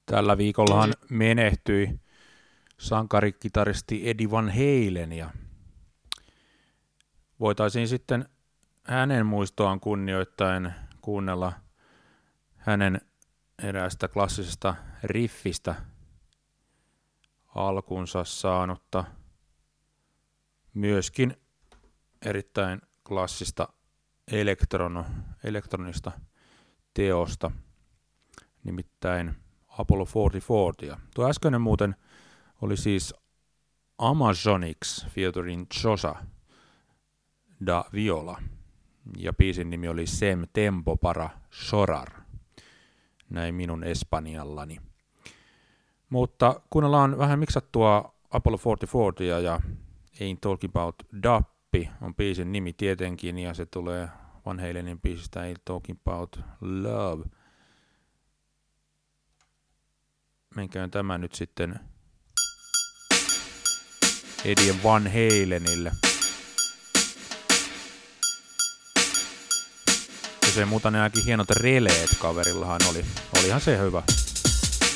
Tällä viikollahan menehtyi sankarikitaristi Eddie Van Halen ja voitaisiin sitten hänen muistoaan kunnioittaen kuunnella hänen eräästä klassisesta riffistä alkunsa saanutta myöskin erittäin klassista elektronista teosta, nimittäin Apollo 44. Tuo äskeinen muuten oli siis Amazonics featuring Chosa da Viola, ja biisin nimi oli Sem Tempo para Chorar, näin minun espanjallani. Mutta kuunnellaan vähän miksattua Apollo 44 ja Ain't Talking About Dappi on biisin nimi tietenkin, ja se tulee Van Halenin biisistä Ain't Talking About Love. Menkään tämä nyt sitten Eddie Van Halenille. Jos ei muuta, ne ainakin hienot releet kaverillahan oli. Olihan se hyvä.